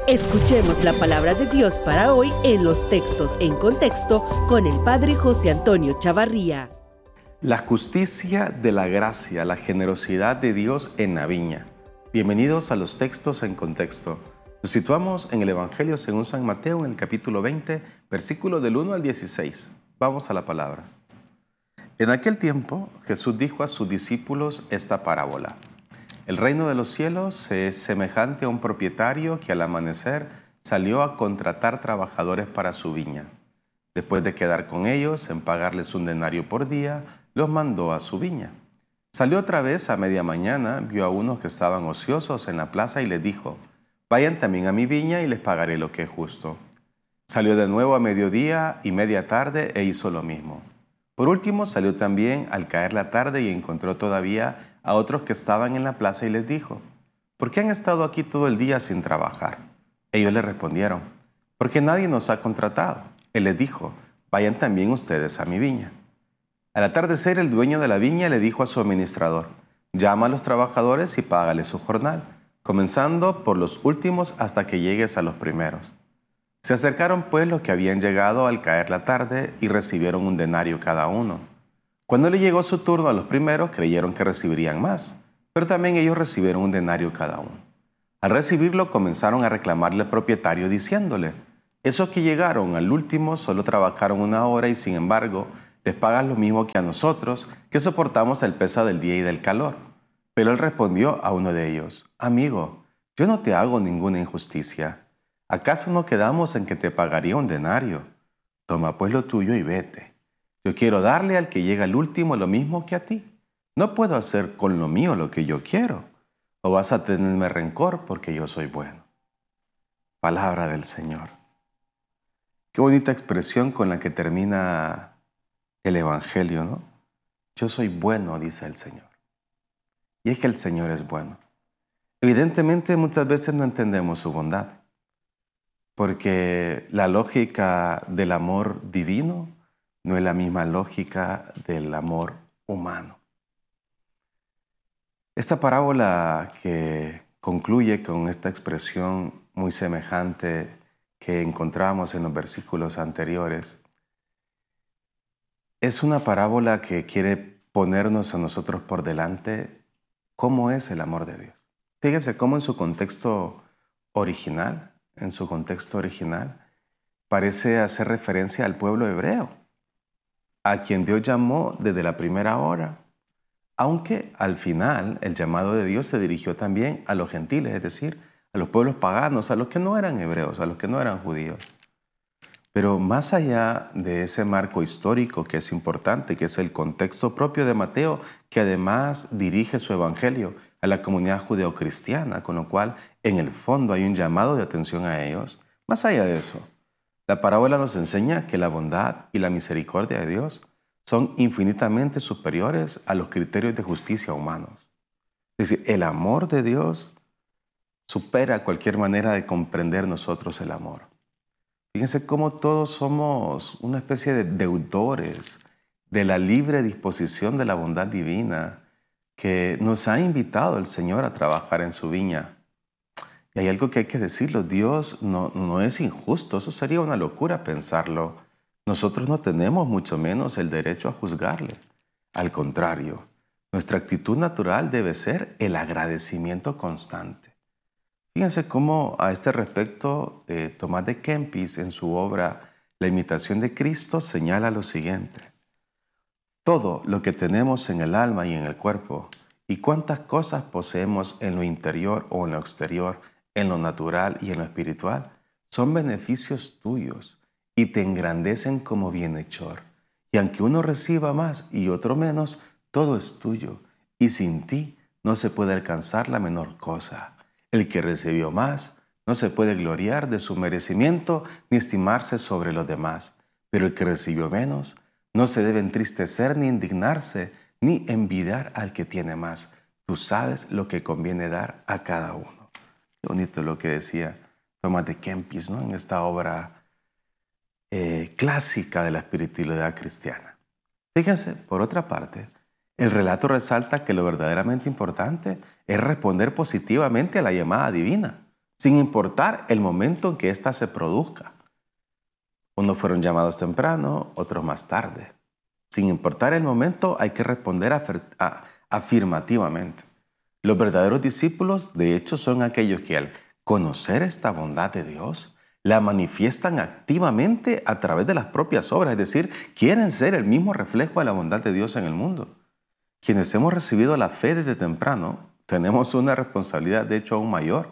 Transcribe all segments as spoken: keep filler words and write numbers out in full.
Escuchemos la palabra de Dios para hoy en los textos en contexto con el Padre José Antonio Chavarría. La justicia de la gracia, la generosidad de Dios en la viña. Bienvenidos a los textos en contexto. Nos situamos en el Evangelio según San Mateo en el capítulo veinte, versículos del uno al dieciséis. Vamos a la palabra. En aquel tiempo Jesús dijo a sus discípulos esta parábola. El reino de los cielos es semejante a un propietario que al amanecer salió a contratar trabajadores para su viña. Después de quedar con ellos en pagarles un denario por día, los mandó a su viña. Salió otra vez a media mañana, vio a unos que estaban ociosos en la plaza y les dijo, vayan también a mi viña y les pagaré lo que es justo. Salió de nuevo a mediodía y media tarde e hizo lo mismo. Por último salió también al caer la tarde y encontró todavía a otros que estaban en la plaza y les dijo, ¿por qué han estado aquí todo el día sin trabajar? Ellos le respondieron, porque nadie nos ha contratado. Él les dijo, vayan también ustedes a mi viña. Al atardecer el dueño de la viña le dijo a su administrador, llama a los trabajadores y págales su jornal, comenzando por los últimos hasta que llegues a los primeros. Se acercaron pues los que habían llegado al caer la tarde y recibieron un denario cada uno. Cuando le llegó su turno a los primeros, creyeron que recibirían más, pero también ellos recibieron un denario cada uno. Al recibirlo, comenzaron a reclamarle al propietario diciéndole, esos que llegaron al último solo trabajaron una hora y sin embargo les pagan lo mismo que a nosotros, que soportamos el peso del día y del calor. Pero él respondió a uno de ellos, amigo, yo no te hago ninguna injusticia. ¿Acaso no quedamos en que te pagaría un denario? Toma pues lo tuyo y vete. Yo quiero darle al que llega al último lo mismo que a ti. No puedo hacer con lo mío lo que yo quiero. O vas a tenerme rencor porque yo soy bueno. Palabra del Señor. Qué bonita expresión con la que termina el Evangelio, ¿no? Yo soy bueno, dice el Señor. Y es que el Señor es bueno. Evidentemente muchas veces no entendemos su bondad. Porque la lógica del amor divino no es la misma lógica del amor humano. Esta parábola que concluye con esta expresión muy semejante que encontramos en los versículos anteriores, es una parábola que quiere ponernos a nosotros por delante cómo es el amor de Dios. Fíjense cómo en su contexto original, en su contexto original, parece hacer referencia al pueblo hebreo, a quien Dios llamó desde la primera hora, aunque al final el llamado de Dios se dirigió también a los gentiles, es decir, a los pueblos paganos, a los que no eran hebreos, a los que no eran judíos. Pero más allá de ese marco histórico que es importante, que es el contexto propio de Mateo, que además dirige su evangelio a la comunidad judeocristiana, con lo cual en el fondo hay un llamado de atención a ellos, más allá de eso, la parábola nos enseña que la bondad y la misericordia de Dios son infinitamente superiores a los criterios de justicia humanos. Es decir, el amor de Dios supera cualquier manera de comprender nosotros el amor. Fíjense cómo todos somos una especie de deudores de la libre disposición de la bondad divina que nos ha invitado el Señor a trabajar en su viña. Y hay algo que hay que decirlo, Dios no, no es injusto, eso sería una locura pensarlo. Nosotros no tenemos mucho menos el derecho a juzgarle. Al contrario, nuestra actitud natural debe ser el agradecimiento constante. Fíjense cómo a este respecto eh, Tomás de Kempis en su obra La imitación de Cristo señala lo siguiente. Todo lo que tenemos en el alma y en el cuerpo y cuántas cosas poseemos en lo interior o en lo exterior, en lo natural y en lo espiritual, son beneficios tuyos y te engrandecen como bienhechor. Y aunque uno reciba más y otro menos, todo es tuyo y sin ti no se puede alcanzar la menor cosa. El que recibió más no se puede gloriar de su merecimiento ni estimarse sobre los demás, pero el que recibió menos no se debe entristecer ni indignarse ni envidiar al que tiene más. Tú sabes lo que conviene dar a cada uno. Qué bonito lo que decía Tomás de Kempis, ¿no? En esta obra eh, clásica de la espiritualidad cristiana. Fíjense, por otra parte, el relato resalta que lo verdaderamente importante es responder positivamente a la llamada divina. sin importar el momento en que ésta se produzca. Unos fueron llamados temprano, otros más tarde. Sin importar el momento, hay que responder afirmativamente. Los verdaderos discípulos, de hecho, son aquellos que al conocer esta bondad de Dios, la manifiestan activamente a través de las propias obras, es decir, quieren ser el mismo reflejo de la bondad de Dios en el mundo. Quienes hemos recibido la fe desde temprano, tenemos una responsabilidad, de hecho, aún mayor.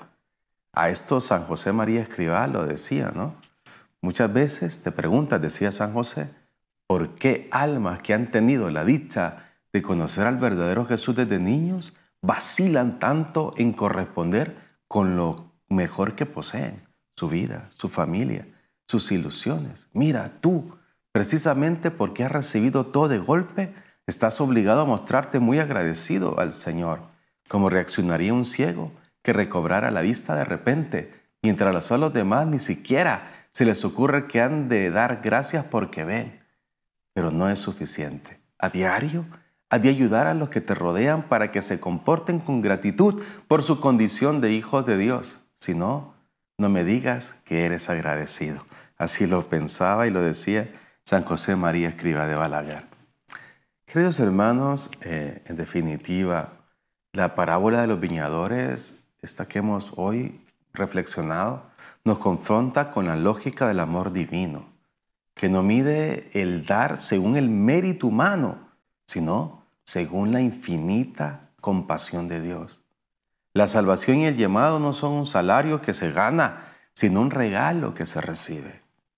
A esto San José María Escrivá lo decía, ¿no? Muchas veces te preguntas, decía San José, ¿por qué almas que han tenido la dicha de conocer al verdadero Jesús desde niños vacilan tanto en corresponder con lo mejor que poseen? Su vida, su familia, sus ilusiones. Mira, tú, precisamente porque has recibido todo de golpe, estás obligado a mostrarte muy agradecido al Señor, como reaccionaría un ciego que recobrara la vista de repente, mientras a los demás ni siquiera se les ocurre que han de dar gracias porque ven. Pero no es suficiente. A diario, has de ayudar a los que te rodean para que se comporten con gratitud por su condición de hijos de Dios. Si no, no me digas que eres agradecido. Así lo pensaba y lo decía San José María Escrivá de Balaguer. Queridos hermanos, eh, en definitiva, la parábola de los viñadores, esta que hemos hoy reflexionado, nos confronta con la lógica del amor divino, que no mide el dar según el mérito humano, sino según la infinita compasión de Dios. La salvación y el llamado no son un salario que se gana, sino un regalo que se recibe.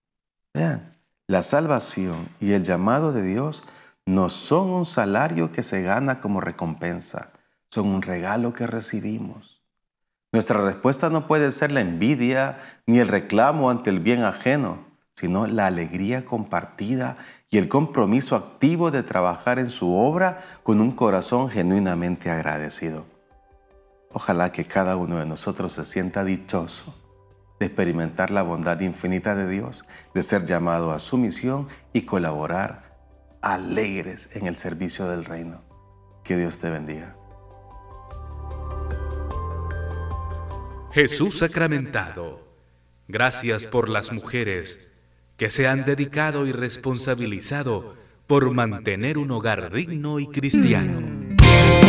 Vean, la salvación y el llamado de Dios no son un salario que se gana como recompensa, son un regalo que recibimos. Nuestra respuesta no puede ser la envidia ni el reclamo ante el bien ajeno, sino la alegría compartida y el compromiso activo de trabajar en su obra con un corazón genuinamente agradecido. Ojalá que cada uno de nosotros se sienta dichoso de experimentar la bondad infinita de Dios, de ser llamado a su misión y colaborar alegres en el servicio del reino. Que Dios te bendiga. Jesús sacramentado, gracias por las mujeres que se han dedicado y responsabilizado por mantener un hogar digno y cristiano.